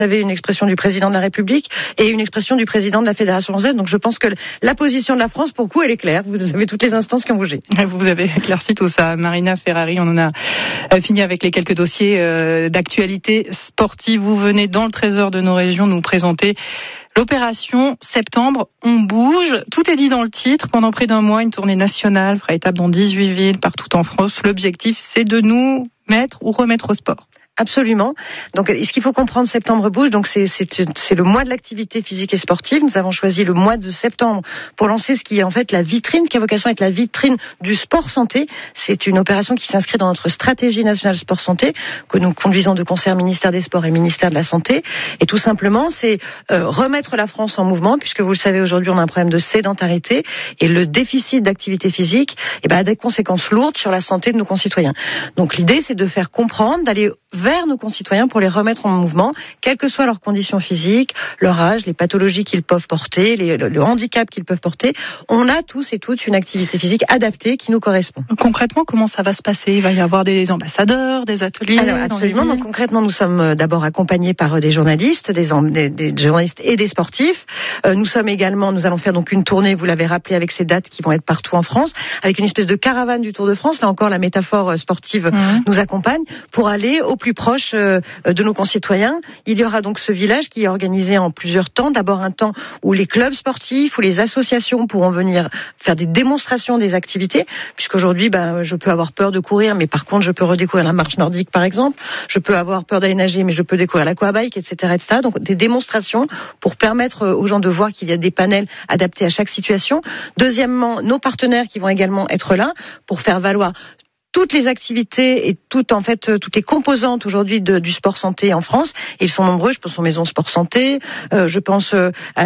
Vous avez une expression du président de la République et une expression du président de la Fédération française. Donc je pense que la position de la France, pour le coup, elle est claire. Vous avez toutes les instances qui ont bougé. Vous avez éclairci tout ça. Marina Ferrari, on en a fini avec les quelques dossiers d'actualité sportive. Vous venez dans le trésor de nos régions nous présenter l'opération Septembre, on bouge. Tout est dit dans le titre. Pendant près d'un mois, une tournée nationale fera étape dans 18 villes partout en France. L'objectif, c'est de nous mettre ou remettre au sport. Absolument. Donc, ce qu'il faut comprendre, Septembre bouge. Donc, c'est le mois de l'activité physique et sportive. Nous avons choisi le mois de septembre pour lancer ce qui est en fait la vitrine, qui a vocation à être la vitrine du sport santé. C'est une opération qui s'inscrit dans notre stratégie nationale sport santé que nous conduisons de concert ministère des Sports et ministère de la Santé. Et tout simplement, c'est remettre la France en mouvement, puisque vous le savez, aujourd'hui, on a un problème de sédentarité et le déficit d'activité physique, a des conséquences lourdes sur la santé de nos concitoyens. Donc, l'idée, c'est de faire comprendre, d'aller vers nos concitoyens pour les remettre en mouvement, quelles que soient leurs conditions physiques, leur âge, les pathologies qu'ils peuvent porter, le handicap qu'ils peuvent porter. On a tous et toutes une activité physique adaptée qui nous correspond. Concrètement, comment ça va se passer ? Il va y avoir des ambassadeurs, des ateliers. Alors, absolument. Donc, concrètement, nous sommes d'abord accompagnés par des journalistes, des journalistes et des sportifs. Nous allons faire donc une tournée, vous l'avez rappelé, avec ces dates qui vont être partout en France, avec une espèce de caravane du Tour de France. Là encore, la métaphore sportive nous accompagne pour aller au plus proche de nos concitoyens. Il y aura donc ce village qui est organisé en plusieurs temps. D'abord un temps où les clubs sportifs ou les associations pourront venir faire des démonstrations des activités, puisqu'aujourd'hui, je peux avoir peur de courir, mais par contre, je peux redécouvrir la marche nordique, par exemple. Je peux avoir peur d'aller nager, mais je peux découvrir l'aquabike, etc., etc. Donc, des démonstrations pour permettre aux gens de voir qu'il y a des panels adaptés à chaque situation. Deuxièmement, nos partenaires qui vont également être là pour faire valoir toutes les activités et toutes les composantes aujourd'hui du sport santé en France. Ils sont nombreux. Je pense aux maisons sport santé, je pense à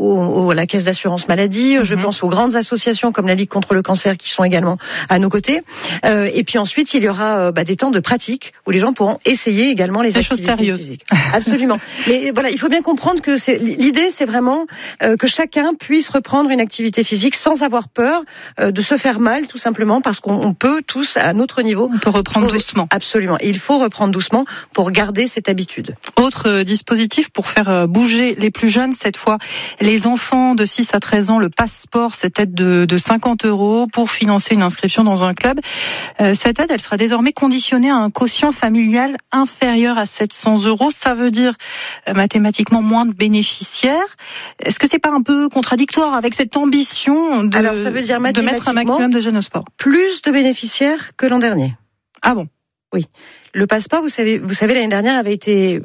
la caisse d'assurance maladie, je pense aux grandes associations comme la Ligue contre le cancer qui sont également à nos côtés. Et puis ensuite, il y aura des temps de pratique où les gens pourront essayer également les activités physiques. Absolument. Mais voilà, il faut bien comprendre que l'idée, c'est vraiment que chacun puisse reprendre une activité physique sans avoir peur de se faire mal, tout simplement parce qu'on peut tous à notre niveau. On peut reprendre doucement. Absolument. Et il faut reprendre doucement pour garder cette habitude. Autre dispositif pour faire bouger les plus jeunes, cette fois, les enfants de 6 à 13 ans, le passeport, cette aide de 50 € pour financer une inscription dans un club. Cette aide, elle sera désormais conditionnée à un quotient familial inférieur à 700 €. Ça veut dire mathématiquement moins de bénéficiaires. Est-ce que c'est pas un peu contradictoire avec cette ambition Alors, ça veut dire de mettre un maximum de jeunes au sport? Plus de bénéficiaires que l'an dernier. Ah bon? Oui. Le passeport, vous savez, l'année dernière avait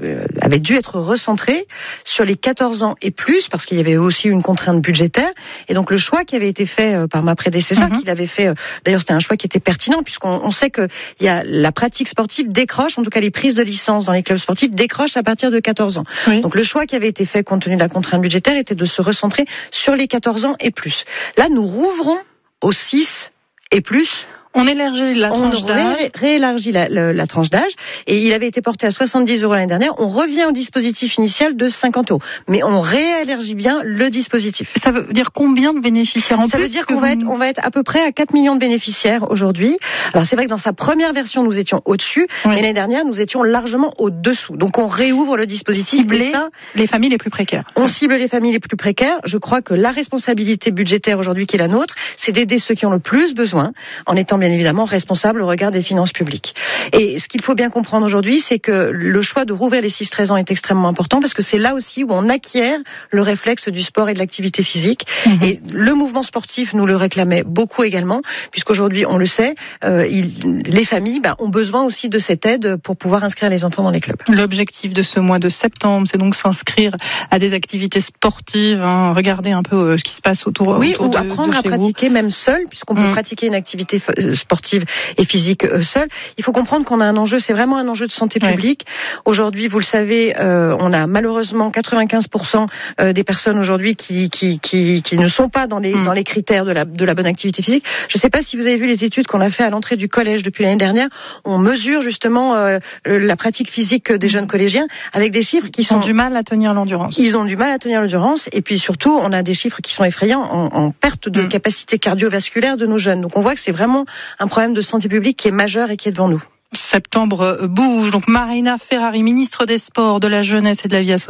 dû être recentré sur les 14 ans et plus, parce qu'il y avait aussi une contrainte budgétaire. Et donc, le choix qui avait été fait par ma prédécesseur, qu'il avait fait, d'ailleurs, c'était un choix qui était pertinent, puisqu'on sait que il y a la pratique sportive décroche, en tout cas, les prises de licence dans les clubs sportifs décrochent à partir de 14 ans. Oui. Donc, le choix qui avait été fait, compte tenu de la contrainte budgétaire, était de se recentrer sur les 14 ans et plus. Là, nous rouvrons aux 6 et plus. On élargit la tranche d'âge. Réélargit la tranche d'âge. Et il avait été porté à 70 € l'année dernière. On revient au dispositif initial de 50 €. Mais on réélargit bien le dispositif. Ça veut dire combien de bénéficiaires en plus? Ça veut dire qu'on va être à peu près à 4 millions de bénéficiaires aujourd'hui. Alors c'est vrai que dans sa première version, nous étions au-dessus. Oui. Mais l'année dernière, nous étions largement au-dessous. Donc on réouvre le dispositif. Cibler les familles les plus précaires. On cible les familles les plus précaires. Je crois que la responsabilité budgétaire aujourd'hui qui est la nôtre, c'est d'aider ceux qui ont le plus besoin, en étant bien évidemment responsable au regard des finances publiques. Et ce qu'il faut bien comprendre aujourd'hui, c'est que le choix de rouvrir les 6-13 ans est extrêmement important parce que c'est là aussi où on acquiert le réflexe du sport et de l'activité physique. Et le mouvement sportif nous le réclamait beaucoup également, puisqu'aujourd'hui, on le sait, les familles ont besoin aussi de cette aide pour pouvoir inscrire les enfants dans les clubs. L'objectif de ce mois de septembre, c'est donc s'inscrire à des activités sportives, regarder un peu ce qui se passe autour ou apprendre à pratiquer même seul, puisqu'on peut pratiquer une activité sportive et physique seul. Il faut comprendre qu'on a un enjeu, c'est vraiment un enjeu de santé publique. Aujourd'hui, vous le savez, on a malheureusement 95% des personnes aujourd'hui qui ne sont pas dans les critères de la bonne activité physique. Je ne sais pas si vous avez vu les études qu'on a fait à l'entrée du collège depuis l'année dernière. On mesure justement la pratique physique des jeunes collégiens avec des chiffres qui ont du mal à tenir l'endurance. Ils ont du mal à tenir l'endurance et puis surtout, on a des chiffres qui sont effrayants en perte de capacité cardiovasculaire de nos jeunes. Donc on voit que c'est vraiment un problème de santé publique qui est majeur et qui est devant nous. Septembre bouge. Donc Marina Ferrari, ministre des Sports, de la Jeunesse et de la Vie associative.